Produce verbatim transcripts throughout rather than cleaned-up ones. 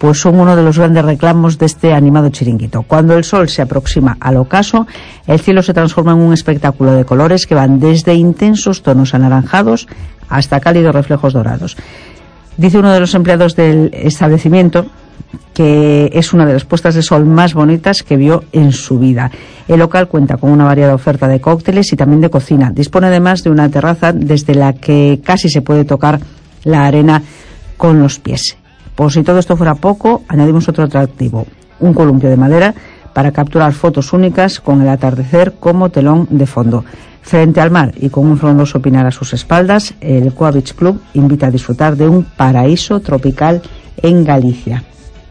pues son uno de los grandes reclamos de este animado chiringuito. Cuando el sol se aproxima al ocaso, el cielo se transforma en un espectáculo de colores que van desde intensos tonos anaranjados hasta cálidos reflejos dorados. Dice uno de los empleados del establecimiento que es una de las puestas de sol más bonitas que vio en su vida. El local cuenta con una variada oferta de cócteles y también de cocina. Dispone además de una terraza desde la que casi se puede tocar la arena con los pies. Por si todo esto fuera poco, añadimos otro atractivo, un columpio de madera para capturar fotos únicas con el atardecer como telón de fondo. Frente al mar y con un frondoso pinar a sus espaldas, el Coa Beach Club invita a disfrutar de un paraíso tropical en Galicia.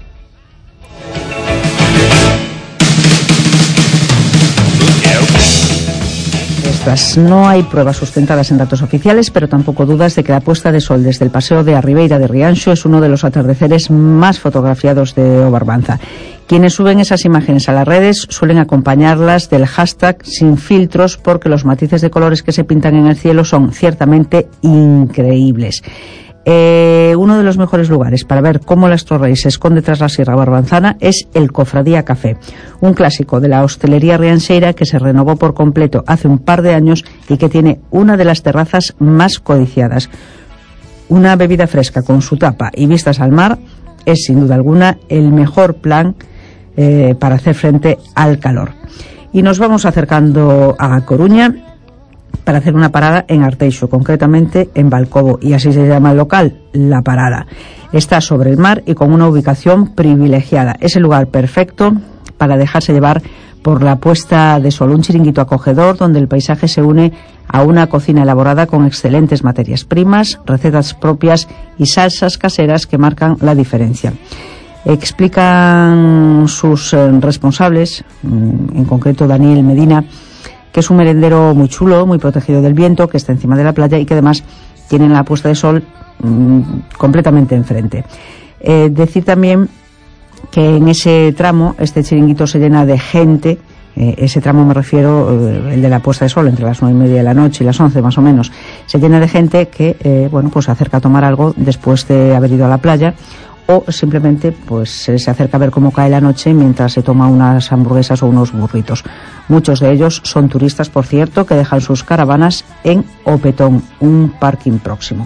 No hay pruebas sustentadas en datos oficiales, pero tampoco dudas de que la puesta de sol desde el paseo de Arribeira de Rianxo es uno de los atardeceres más fotografiados de O Barbanza. Quienes suben esas imágenes a las redes suelen acompañarlas del hashtag sin filtros, porque los matices de colores que se pintan en el cielo son ciertamente increíbles. Eh, uno de los mejores lugares para ver cómo el Astro Rey se esconde tras la Sierra Barbanzana es el Cofradía Café, un clásico de la hostelería rianxeira que se renovó por completo hace un par de años y que tiene una de las terrazas más codiciadas. Una bebida fresca con su tapa y vistas al mar es sin duda alguna el mejor plan eh, para hacer frente al calor. Y nos vamos acercando a Coruña para hacer una parada en Arteixo, concretamente en Balcobo, y así se llama el local, La Parada. Está sobre el mar y con una ubicación privilegiada. Es el lugar perfecto para dejarse llevar por la puesta de sol, un chiringuito acogedor donde el paisaje se une a una cocina elaborada con excelentes materias primas, recetas propias y salsas caseras que marcan la diferencia. Explican sus eh, responsables, en concreto Daniel Medina, que es un merendero muy chulo, muy protegido del viento, que está encima de la playa y que además tiene la puesta de sol mmm, completamente enfrente. Eh, decir también que en ese tramo este chiringuito se llena de gente. Eh, ese tramo me refiero, eh, el de la puesta de sol, entre las nueve y media de la noche y las once más o menos, se llena de gente que eh, bueno, pues se acerca a tomar algo después de haber ido a la playa, o simplemente pues se acerca a ver cómo cae la noche mientras se toma unas hamburguesas o unos burritos. Muchos de ellos son turistas, por cierto, que dejan sus caravanas en O Petón, un parking próximo.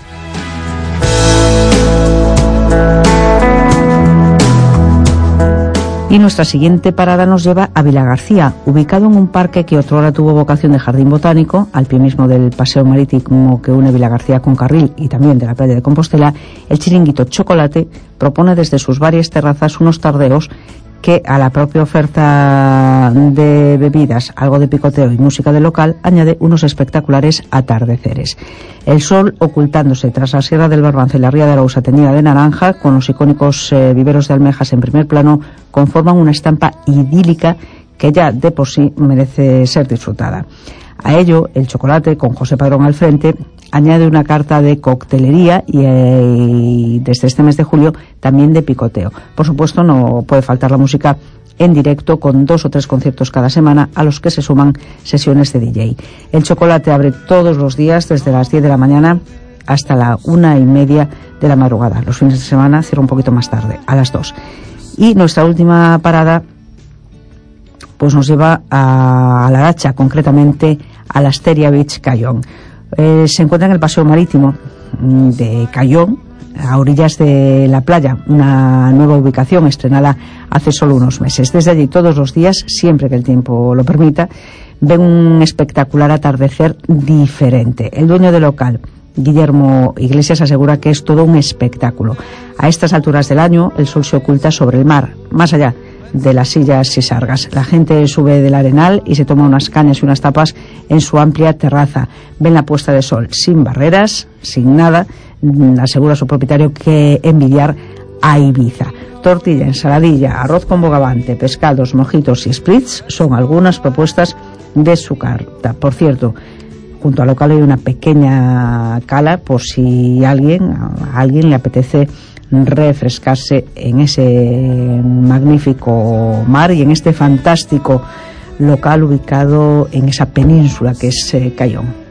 Y nuestra siguiente parada nos lleva a Vilagarcía, ubicado en un parque que otrora tuvo vocación de jardín botánico, al pie mismo del paseo marítimo que une Vilagarcía con Carril y también de la playa de Compostela. El chiringuito Chocolate propone desde sus varias terrazas unos tardeos que a la propia oferta de bebidas, algo de picoteo y música del local, añade unos espectaculares atardeceres. El sol ocultándose tras la Sierra del Barbanza y la Ría de Arousa teñida de naranja, con los icónicos eh, viveros de almejas en primer plano, conforman una estampa idílica que ya de por sí merece ser disfrutada. A ello, el Chocolate, con José Padrón al frente, añade una carta de coctelería y, eh, y desde este mes de julio también de picoteo. Por supuesto, no puede faltar la música en directo, con dos o tres conciertos cada semana, a los que se suman sesiones de D J. El Chocolate abre todos los días desde las diez de la mañana hasta la una y media de la madrugada. Los fines de semana cierra un poquito más tarde, a las dos. Y nuestra última parada pues nos lleva a, a la Dacha, concretamente a la Asteria Beach Cayón. Eh, se encuentra en el paseo marítimo de Cayón, a orillas de la playa, una nueva ubicación estrenada hace solo unos meses. Desde allí todos los días, siempre que el tiempo lo permita, ven un espectacular atardecer diferente. El dueño del local, Guillermo Iglesias, asegura que es todo un espectáculo. A estas alturas del año el sol se oculta sobre el mar, más allá de las sillas y sargas. La gente sube del arenal y se toma unas cañas y unas tapas en su amplia terraza. Ven la puesta de sol sin barreras, sin nada. Asegura su propietario que envidiar a Ibiza. Tortilla, ensaladilla, arroz con bogavante, pescados, mojitos y splits son algunas propuestas de su carta. Por cierto, junto al local hay una pequeña cala por si alguien, a alguien le apetece refrescarse en ese magnífico mar y en este fantástico local ubicado en esa península que es eh, Cayón.